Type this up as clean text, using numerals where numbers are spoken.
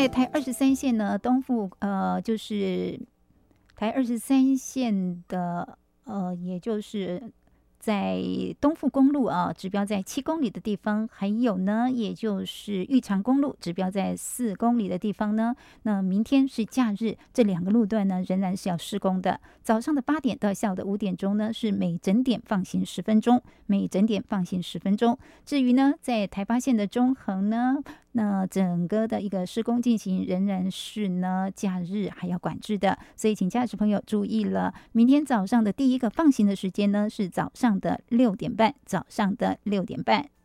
在台23线呢，东部就是台23线的也就是在东富公路啊，指标在7公里的地方，还有呢，也就是玉长公路指标在4公里的地方呢。那明天是假日，这2个路段呢仍然是要施工的。早上的8点到下午的5点钟呢，是每整点放行10分钟，每整点放行10分钟。至于呢，在台八线的中横呢，那整个的一个施工进行仍然是呢假日还要管制的，所以请驾驶朋友注意了，明天早上的第一个放行的时间呢是早上的6点半，早上的6点半。